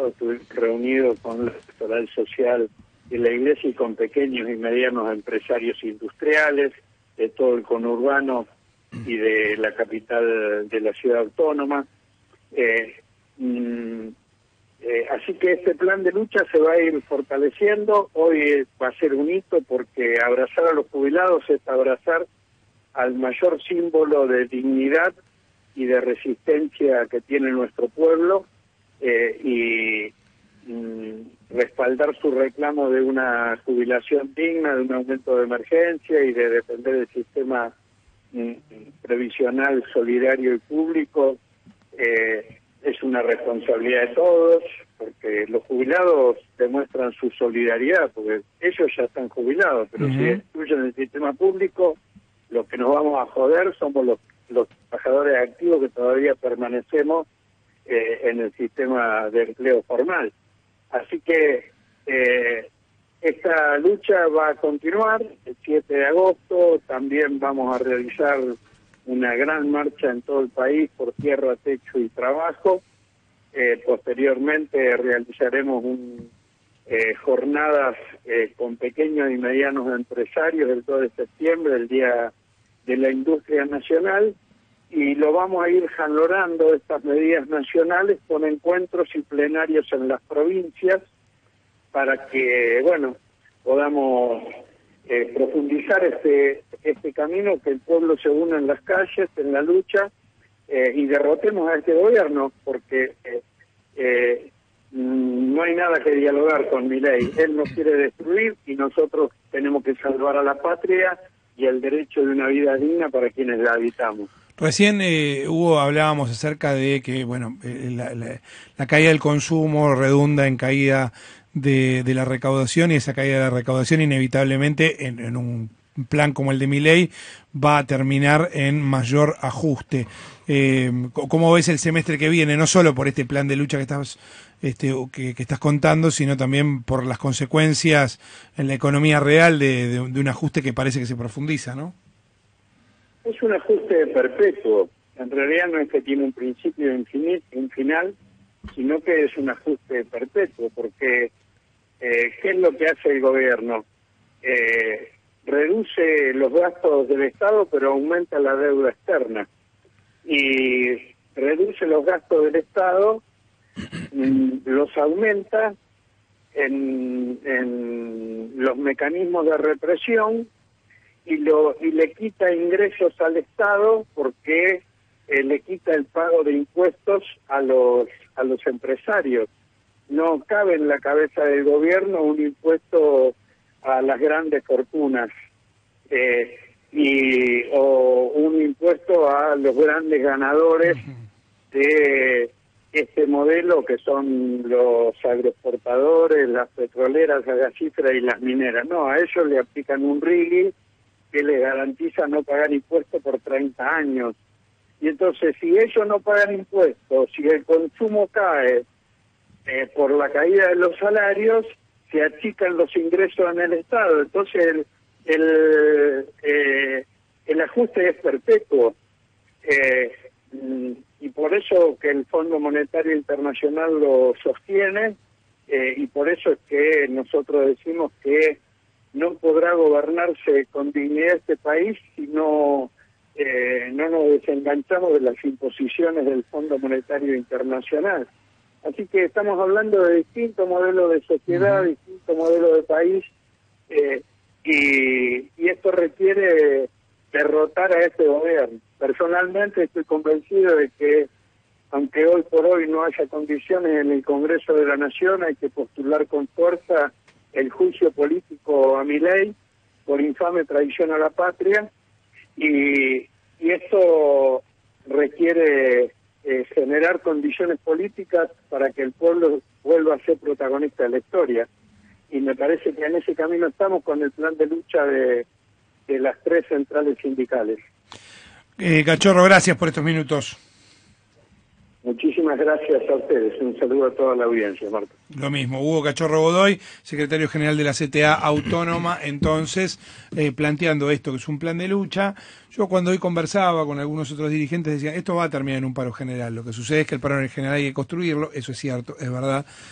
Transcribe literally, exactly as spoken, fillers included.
pasado estuve reunido con la Pastoral Social de la Iglesia y con pequeños y medianos empresarios industriales de todo el conurbano y de la capital de la ciudad autónoma. Eh, mm, eh, así que este plan de lucha se va a ir fortaleciendo. Hoy va a ser un hito porque abrazar a los jubilados es abrazar al mayor símbolo de dignidad y de resistencia que tiene nuestro pueblo, eh, y mm, respaldar su reclamo de una jubilación digna, de un aumento de emergencia y de depender del sistema mm, previsional solidario y público. Eh, es una responsabilidad de todos, porque los jubilados demuestran su solidaridad, porque ellos ya están jubilados, pero uh-huh. si excluyen el sistema público, los que nos vamos a joder somos los, los trabajadores activos que todavía permanecemos eh, en el sistema de empleo formal. Así que eh, esta lucha va a continuar. El siete de agosto también vamos a realizar una gran marcha en todo el país por tierra, techo y trabajo. Eh, posteriormente realizaremos un, eh, jornadas eh, con pequeños y medianos empresarios el dos de septiembre, el Día de la Industria Nacional, y lo vamos a ir jalonando estas medidas nacionales con encuentros y plenarios en las provincias para que, bueno, podamos eh, profundizar este este camino, que el pueblo se una en las calles, en la lucha, eh, y derrotemos a este gobierno, porque eh, eh, no hay nada que dialogar con Milei. Él nos quiere destruir y nosotros tenemos que salvar a la patria y el derecho de una vida digna para quienes la habitamos. Recién, eh, Hugo, hablábamos acerca de que, bueno, eh, la, la, la caída del consumo redunda en caída de, de la recaudación, y esa caída de la recaudación inevitablemente en, en un plan como el de Milei va a terminar en mayor ajuste. Eh, ¿Cómo ves el semestre que viene? No solo por este plan de lucha que estás este, que, que estás contando, sino también por las consecuencias en la economía real de, de, de un ajuste que parece que se profundiza, ¿no? Es un ajuste perpetuo. En realidad no es que tiene un principio y un, fin, un final, sino que es un ajuste perpetuo, porque eh, ¿qué es lo que hace el gobierno? Eh, reduce los gastos del Estado, pero aumenta la deuda externa. Y reduce los gastos del Estado, los aumenta en, en los mecanismos de represión y lo y le quita ingresos al Estado, porque eh, le quita el pago de impuestos a los a los empresarios. No cabe en la cabeza del gobierno un impuesto a las grandes fortunas eh, y o un impuesto a los grandes ganadores de este modelo, que son los agroexportadores, las petroleras, las gasíferas y las mineras. No, a ellos le aplican un R I G que les garantiza no pagar impuestos por treinta años. Y entonces, si ellos no pagan impuestos, si el consumo cae eh, por la caída de los salarios, se achican los ingresos en el Estado. Entonces, el, el, eh, el ajuste es perpetuo. Eh, y por eso que el Fondo Monetario Internacional lo sostiene, eh, y por eso es que nosotros decimos que no podrá gobernarse con dignidad este país si no, eh, no nos desenganchamos de las imposiciones del Fondo Monetario Internacional. Así que estamos hablando de distintos modelos de sociedad, uh-huh. distintos modelos de país, eh, y, y esto requiere derrotar a este gobierno. Personalmente estoy convencido de que, aunque hoy por hoy no haya condiciones en el Congreso de la Nación, hay que postular con fuerza el juicio político a Milei por infame traición a la patria, y, y esto requiere eh, generar condiciones políticas para que el pueblo vuelva a ser protagonista de la historia. Y me parece que en ese camino estamos con el plan de lucha de, de las tres centrales sindicales. Eh, Cachorro, gracias por estos minutos. Muchísimas gracias a ustedes. Un saludo a toda la audiencia, Marco. Lo mismo, Hugo Cachorro Godoy, secretario general de la C T A Autónoma, entonces, eh, planteando esto, que es un plan de lucha. Yo cuando hoy conversaba con algunos otros dirigentes decían, esto va a terminar en un paro general. Lo que sucede es que el paro general hay que construirlo, eso es cierto, es verdad.